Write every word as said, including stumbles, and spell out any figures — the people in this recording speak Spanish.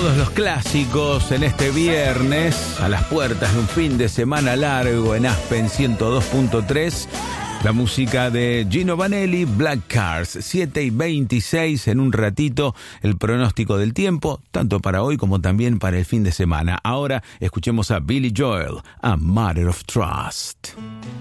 Todos los clásicos en este viernes, a las puertas de un fin de semana largo en Aspen ciento dos punto tres. La música de Gino Vanelli, Black Cars, siete y veintiséis. En un ratito, el pronóstico del tiempo, tanto para hoy como también para el fin de semana. Ahora escuchemos a Billy Joel, A Matter of Trust.